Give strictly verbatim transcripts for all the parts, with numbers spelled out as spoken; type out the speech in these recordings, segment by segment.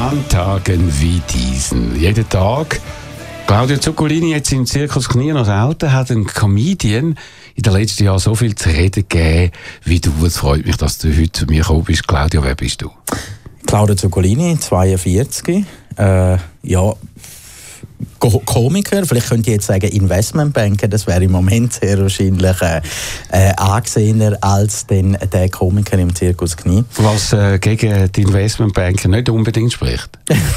An Tagen wie diesen. Jeden Tag. Claudio Zuccolini jetzt im Zirkus Knie noch selten hat ein Comedian in den letzten Jahren so viel zu reden gegeben wie du. Es freut mich, dass du heute zu mir gekommen bist. Claudio, wer bist du? Claudio Zuccolini, zweiundvierzig. Äh, ja, Komiker, vielleicht könnte ich jetzt sagen Investmentbanker, das wäre im Moment sehr wahrscheinlich äh, äh, angesehener als den, der Komiker im Zirkus Knie. Was äh, gegen die Investmentbanker nicht unbedingt spricht.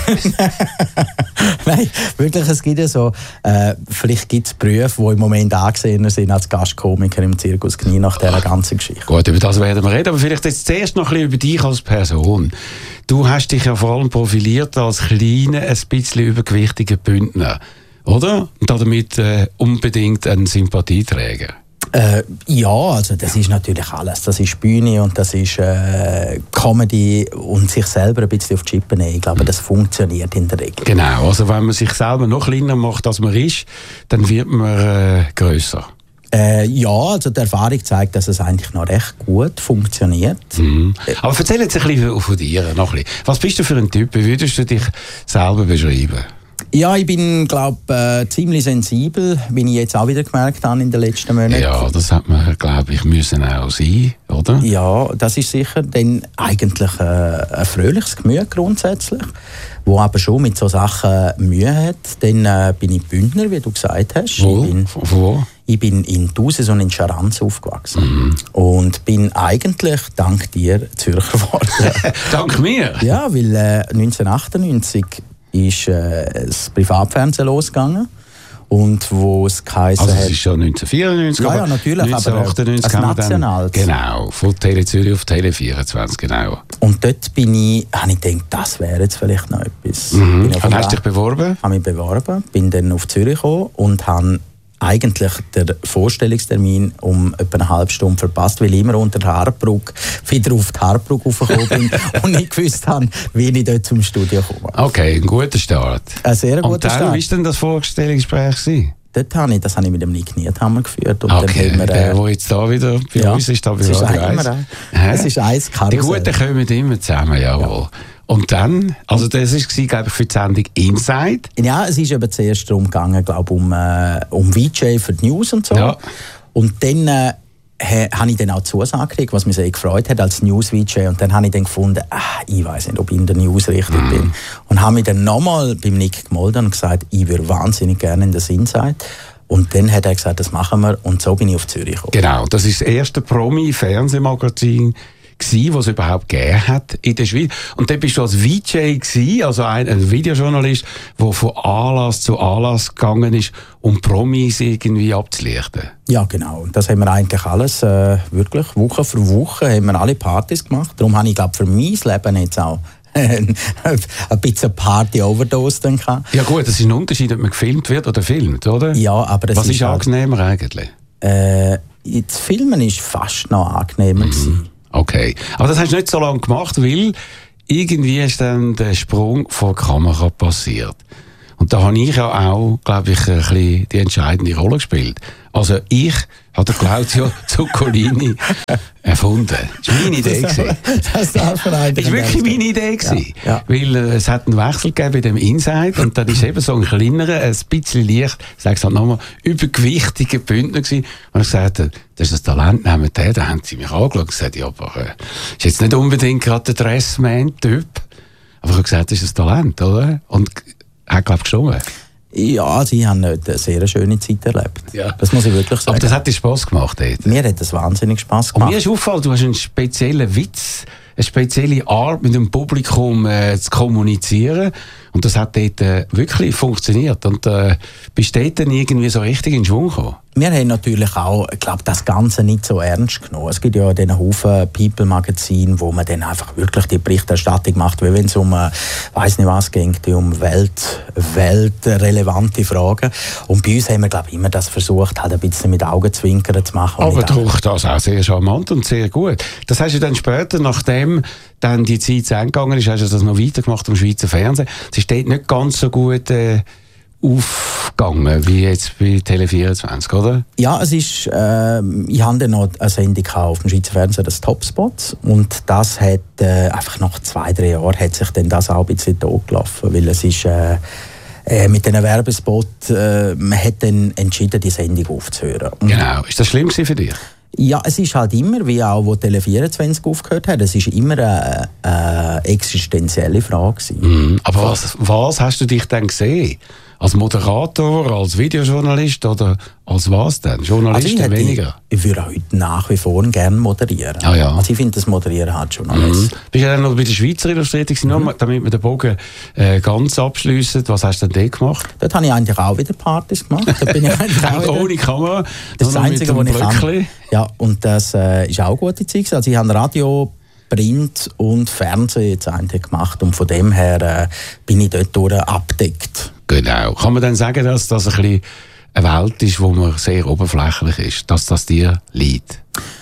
Nein, wirklich, es gibt ja so, äh, vielleicht gibt es Berufe, die im Moment angesehener sind als Gastkomiker im Zirkus Knie nach dieser ganzen Geschichte. Gut, über das werden wir reden, aber vielleicht jetzt zuerst noch ein bisschen über dich als Person. Du hast dich ja vor allem profiliert als kleiner, ein bisschen übergewichtiger Bündner, oder? Und damit äh, unbedingt ein Sympathieträger. Äh, ja, also das ist natürlich alles. Das ist Bühne und das ist äh, Comedy und sich selber ein bisschen auf die Schippe nehmen. Ich glaube, das funktioniert in der Regel. Genau, also wenn man sich selber noch kleiner macht, als man ist, dann wird man äh, grösser. Äh, ja, also die Erfahrung zeigt, dass es eigentlich noch recht gut funktioniert. Mhm. Aber erzähl jetzt ein bisschen von dir. Noch ein bisschen. Was bist du für ein Typ? Wie würdest du dich selber beschreiben? Ja, ich bin, glaube äh, ziemlich sensibel, wie ich jetzt auch wieder gemerkt habe in den letzten Monaten. Ja, das hat man, glaube ich, müssen auch sein, oder? Ja, das ist sicher. Dann eigentlich äh, ein fröhliches Gemüt grundsätzlich, wo aber schon mit so Sachen Mühe hat. Dann äh, bin ich Bündner, wie du gesagt hast. Wo? Ich bin, Wo? Ich bin in Thusis und in Scharanz aufgewachsen. Mhm. Und bin eigentlich dank dir Zürcher geworden. Dank mir? Ja, weil äh, neunzehnhundertachtundneunzig ist äh, das Privatfernsehen losgegangen. Und wo es geheißen also hat... es ist schon neunzehnhundertvierundneunzig, ja, ja, natürlich, neunzehnhundertachtundneunzig aber als nationales. Genau, von Tele Zürich auf Tele vierundzwanzig, genau. Und dort bin ich, habe ich gedacht, das wäre jetzt vielleicht noch etwas. Mhm. Bin Und hast du dich beworben? Habe mich beworben, bin dann auf Zürich gekommen und habe eigentlich den Vorstellungstermin um etwa eine halbe Stunde verpasst, weil ich immer unter der Haarbrücke wieder auf die Hartbrücke raufgekommen bin und nicht gewusst habe, wie ich dort zum Studio komme. Okay, ein guter Start. Ein sehr guter und dann, Start. wie war denn das Vorstellungsgespräch gewesen? Dort habe ich, das habe ich mit dem Nick Niethammer geführt. Und okay, dann haben wir, äh, der, der jetzt da wieder bei ja, uns ist, da bei es ist Radio eins. Es ist eins Die Guten kommen immer zusammen, jawohl. Ja. Und dann, also das war, glaube ich, für die Sendung Inside. Ja, es ist eben zuerst darum gegangen, glaube um, äh, um V J für die News und so. Ja. Und dann äh, habe ich dann auch die Zusage gekriegt, was mich sehr gefreut hat als News-V J. Und dann habe ich dann gefunden, ah, ich weiß nicht, ob ich in der News richtig mm. bin. Und habe mich dann nochmal beim Nick gemeldet und gesagt, ich würde wahnsinnig gerne in das Inside. Und dann hat er gesagt, das machen wir. Und so bin ich auf Zürich gekommen. Genau, das ist das erste Promi-Fernsehmagazin, was es überhaupt gegeben hat in der Schweiz. Und dann bist du als V J gewesen, also ein, ein Videojournalist, der von Anlass zu Anlass gegangen ist, um Promis irgendwie abzulichten. Ja, genau. Und das haben wir eigentlich alles, äh, wirklich Woche für Woche, haben wir alle Partys gemacht. Darum habe ich, glaube für mein Leben jetzt auch ein bisschen Party-Overdose dann gehabt. Ja gut, das ist ein Unterschied, ob man gefilmt wird oder filmt, oder? Ja, aber es Was ist, ist halt, angenehmer eigentlich? Äh, das Filmen war fast noch angenehmer. Mhm. Okay, aber das hast du nicht so lange gemacht, weil irgendwie ist dann der Sprung vor der Kamera passiert. Und da habe ich ja auch, glaube ich, ein bisschen die entscheidende Rolle gespielt. Also ich habe Claudio Zuccolini erfunden. Das war meine Idee. Das, das darf man eigentlich. Das war wirklich meine Idee. Ja, ja. Weil äh, es hat einen Wechsel gegeben bei dem Inside und dann ist eben so ein kleinerer, ein bisschen leicht, ich sage es halt nochmal, übergewichtiger Bündner gewesen. Und ich sagte, das ist ein Talent, nehmen den. Dann haben sie mich angeschaut und gesagt, ja, aber äh, ist jetzt nicht unbedingt gerade der Dressman-Typ. Aber ich habe gesagt, das ist ein Talent, oder? Und hat, glaube ich, gesungen. Ja, sie haben eine sehr schöne Zeit erlebt. Ja. Das muss ich wirklich sagen. Aber das hat dir Spass gemacht, dort? Mir hat das wahnsinnig Spass gemacht. Und mir ist aufgefallen, du hast einen speziellen Witz, eine spezielle Art, mit dem Publikum äh, zu kommunizieren. Und das hat dort äh, wirklich funktioniert. Und äh, bist du dort dann irgendwie so richtig in den Schwung gekommen? Wir haben natürlich auch, ich glaube, das Ganze nicht so ernst genommen. Es gibt ja diesen Haufen People-Magazine, wo man dann einfach wirklich die Berichterstattung macht, wie wenn es um, äh, weiss nicht was geht, um Welt, weltrelevante Fragen. Und bei uns haben wir, glaube ich, immer das versucht, halt ein bisschen mit Augenzwinkern zu machen. Aber doch, das auch sehr charmant und sehr gut. Das hast du dann später, nachdem dann die Zeit zu Ende gegangen ist, hast du das noch weitergemacht am Schweizer Fernsehen. Es ist dort nicht ganz so gut äh, aufgegangen, wie jetzt bei Tele vierundzwanzig, oder? Ja, es ist, äh, ich hatte dann noch eine Sendung auf dem Schweizer Fernsehen, das Topspot, und das hat äh, einfach nach zwei, drei Jahren hat sich dann das auch ein bisschen totgelaufen, weil es ist äh, äh, mit diesen Werbespot, äh, man hat dann entschieden, die Sendung aufzuhören. Und genau. Ist das schlimm für dich? ja, es ist halt immer, wie auch, wo Tele vierundzwanzig aufgehört hat, es ist immer eine, eine existenzielle Frage gewesen. Mm, aber was, was hast du dich dann gesehen? Als Moderator, als Videojournalist oder als was denn? Journalist also weniger? Ich, ich würde heute nach wie vor gerne moderieren. Ah, ja. Also ich finde, das Moderieren hat Journalist. Mhm. Bist du dann noch bei der Schweizer Illustrierung, mhm. damit wir den Bogen äh, ganz abschliessen? Was hast du denn dort gemacht? Dort habe ich eigentlich auch wieder Partys gemacht. Da bin ich eigentlich auch wieder, ohne Kamera? Das ist das Einzige, was ich kann. Ja, und das äh, ist auch eine gute Zeit. Also ich habe Radio, Print und Fernsehen jetzt eigentlich gemacht und von dem her äh, bin ich dort durch abgedeckt. Genau. Kann man dann sagen, dass das ein bisschen eine Welt ist, wo man sehr oberflächlich ist, dass das dir liegt?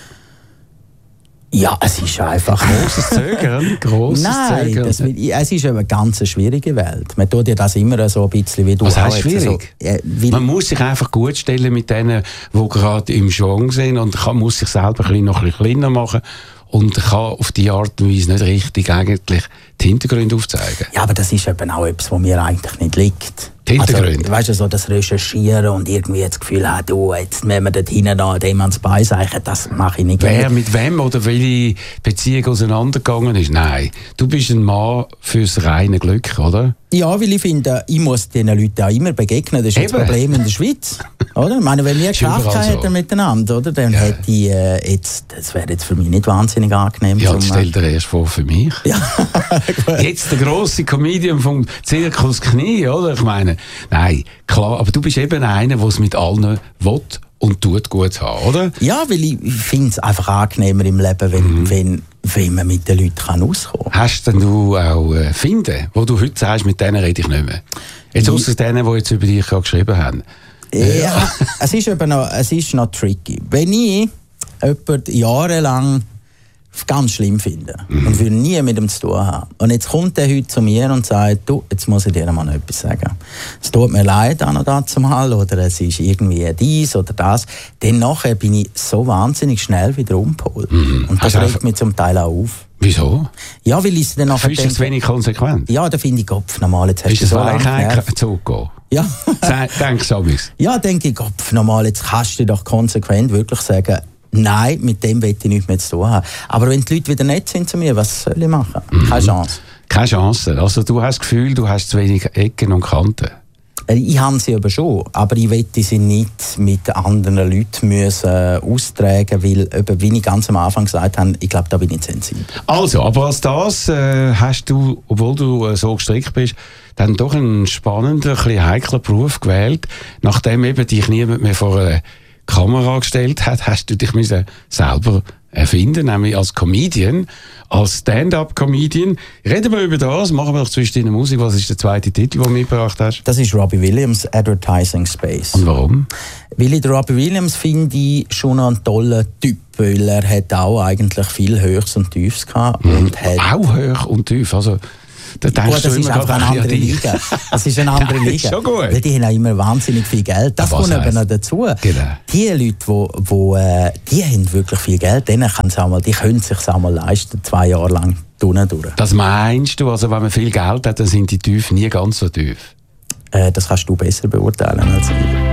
Ja, es ist einfach... Grosses Zögern? Grosses Nein, Zögern. Das, es ist eine ganz schwierige Welt. Man tut ja das immer so ein bisschen wie du. Was heißt auch schwierig? So, äh, man muss sich einfach gut stellen mit denen, die gerade im Schwung sind und kann, muss sich selber ein bisschen noch ein bisschen kleiner machen und kann auf die Art und Weise nicht richtig eigentlich die Hintergründe aufzeigen. Ja, aber das ist eben auch etwas, was mir eigentlich nicht liegt. Die Hintergründe? Also, weißt du, so das Recherchieren und irgendwie das Gefühl haben, du, jetzt müssen wir dort hinten da dem ans Bein sagen, das mache ich nicht. Wer mit wem oder welche Beziehung auseinandergegangen ist? Nein. Du bist ein Mann fürs reine Glück, oder? Ja, weil ich finde, ich muss diesen Leuten auch immer begegnen. Das ist Eben. das Problem in der Schweiz. Oder? Ich meine, wenn wir Kraft hätten so. miteinander, oder, dann ja. hätte ich äh, jetzt, das wäre jetzt für mich nicht wahnsinnig angenehm. Ja, jetzt stell dir erst vor für mich. Ja. Jetzt der grosse Comedian vom Zirkus Knie, oder? Ich meine, nein, klar, aber du bist eben einer, der es mit allen will und tut gut haben, oder? Ja, weil ich finde es einfach angenehmer im Leben, wenn, mhm. wenn, wenn man mit den Leuten kann auskommen kann. Hast denn du auch äh, Finde, wo du heute sagst, mit denen rede ich nicht mehr? Jetzt ja. Ausser denen, die jetzt über dich geschrieben haben. Ja, ja. es, ist eben noch, es ist noch tricky. Wenn ich jemanden jahrelang ganz schlimm finde mhm. und will nie mit ihm zu tun haben. Und jetzt kommt er heute zu mir und sagt, du, jetzt muss ich dir mal noch etwas sagen. Es tut mir leid, an und dazu mal, oder es ist irgendwie dies oder das. Dann nachher bin ich so wahnsinnig schnell wieder umgeholt. Mhm. Und das regt mich zum Teil auch auf. Wieso? Ja, weil ich dann nachher denke... Findest du es wenig konsequent? Ja, da finde ich, Kopf nochmal, jetzt hast ist du so lange genervt. Zugehen? Ja. Denkst du etwas? Ja, denke ich, Kopf nochmal, jetzt kannst du doch konsequent wirklich sagen, nein, mit dem will ich nichts mehr zu tun haben. Aber wenn die Leute wieder nett sind zu mir, was soll ich machen? Mhm. Keine Chance. Keine Chance. Also du hast das Gefühl, du hast zu wenig Ecken und Kanten. Ich habe sie aber schon, aber ich möchte sie nicht mit anderen Leuten müssen austragen, weil, wie ich ganz am Anfang gesagt habe, ich glaube, da bin ich sensibel. Also, aber als das äh, hast du, obwohl du äh, so gestrickt bist, dann doch einen spannenden, ein bisschen heiklen Beruf gewählt. Nachdem eben dich niemand mehr vor eine Kamera gestellt hat, hast du dich müssen selber erfinden, nämlich als Comedian, als Stand-up-Comedian. Reden wir über das, machen wir doch zwischen deiner Musik. Was ist der zweite Titel, den du mitgebracht hast? Das ist Robbie Williams, Advertising Space. Und warum? Weil ich den Robbie Williams finde ich schon einen tollen Typ, weil er hat auch eigentlich viel Höchst und Tiefs gehabt. Mhm. Und hat auch Höch und Tief, also... Da denkst gut, das du ist einfach eine andere Liga. Das ist eine andere ja, Liga. Schon gut. Weil die haben auch immer wahnsinnig viel Geld. Das kommt eben noch dazu. Genau. Die Leute, wo, wo, äh, die haben wirklich viel Geld, denen kann's auch mal, die können es sich auch mal leisten, zwei Jahre lang durch. Das meinst du? Also wenn man viel Geld hat, dann sind die Tiefen nie ganz so tief? Äh, das kannst du besser beurteilen als ich.